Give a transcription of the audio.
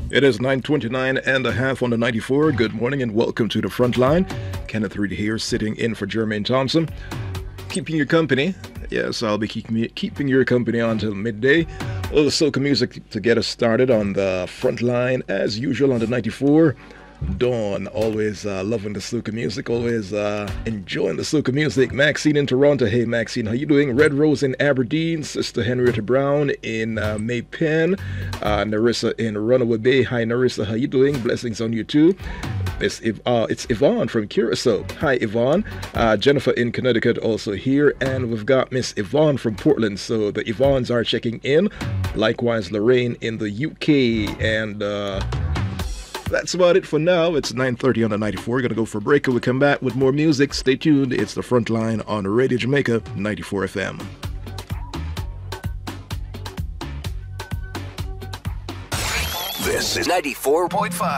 It is 9:29 and a half on the 94. Good morning and welcome to the front line. Kenneth Reed here, sitting in for Jermaine Thompson, keeping your company. Yes, I'll be keeping your company until midday. A little soca music to get us started on the front line, as usual on the 94. Dawn, always loving the soca music, always enjoying the soca music. Maxine in Toronto. Hey Maxine, how you doing? Red Rose in Aberdeen, Sister Henrietta Brown in May Pen, Narissa in Runaway Bay. Hi Narissa, how you doing? Blessings on you too. It's Yvonne from Curacao. Hi Yvonne. Jennifer in Connecticut also here, and we've got Miss Yvonne from Portland. So the Yvonnes are checking in. Likewise Lorraine in the UK, and that's about it for now. It's 9:30 on the 94. We're going to go for a break and we'll come back with more music. Stay tuned. It's the front line on Radio Jamaica 94 FM. This is 94.5